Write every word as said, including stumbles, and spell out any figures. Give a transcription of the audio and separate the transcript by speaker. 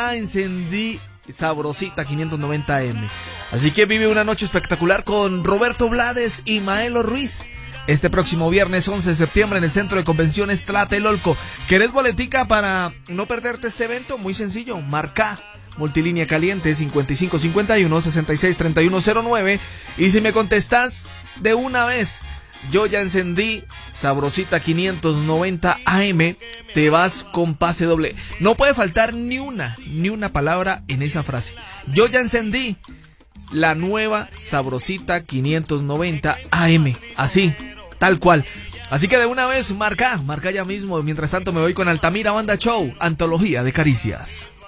Speaker 1: ya encendí Sabrosita quinientos noventa A M. Así que vive una noche espectacular con Roberto Blades y Maelo Ruiz. Este próximo viernes once de septiembre en el Centro de Convenciones Tlatelolco. ¿Querés boletica para no perderte este evento? Muy sencillo, marca multilínea caliente cincuenta y cinco cincuenta y uno sesenta y seis treinta y uno cero nueve. Y si me contestás de una vez, yo ya encendí Sabrosita quinientos noventa A M, te vas con pase doble. No puede faltar ni una, ni una palabra en esa frase. Yo ya encendí la nueva Sabrosita quinientos noventa A M. Así, tal cual. Así que de una vez, marca, marca ya mismo. Mientras tanto me voy con Altamira Banda Show, antología de caricias.